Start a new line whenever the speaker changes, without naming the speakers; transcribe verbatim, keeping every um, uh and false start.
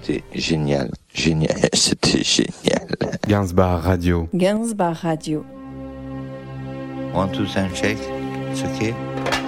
C'était génial. Génial. C'était génial.
Gainsbar Radio.
Gainsbar Radio.
One, two, three, check. It's okay.